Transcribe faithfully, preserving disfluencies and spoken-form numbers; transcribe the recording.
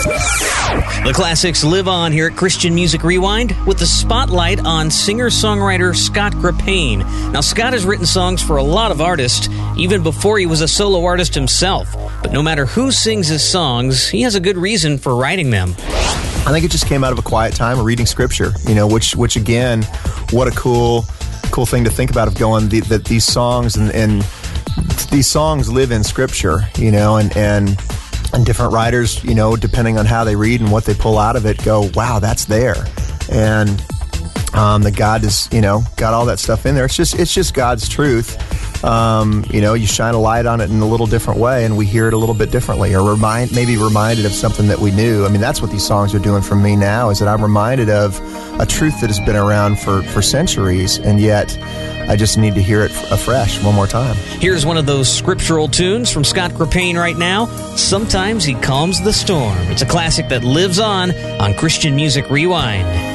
The classics live on here at Christian Music Rewind with the spotlight on singer-songwriter Scott Grapane. Now, Scott has written songs for a lot of artists, even before he was a solo artist himself. But no matter who sings his songs, he has a good reason for writing them. I think it just came out of a quiet time of reading Scripture, you know, which, which again, what a cool, cool thing to think about of going, the, that these songs and, and these songs live in Scripture, you know, and, and And different writers, you know, depending on how they read and what they pull out of it, go, wow, that's there. And um, that God is, you know, got all that stuff in there. It's just, it's just God's truth. Um, you know, you shine a light on it in a little different way, and we hear it a little bit differently, or remind, maybe reminded of something that we knew. I mean, that's what these songs are doing for me now, is that I'm reminded of a truth that has been around for, for centuries, and yet I just need to hear it afresh one more time. Here's one of those scriptural tunes from Scott Grapane right now. Sometimes He Calms the Storm. It's a classic that lives on on Christian Music Rewind.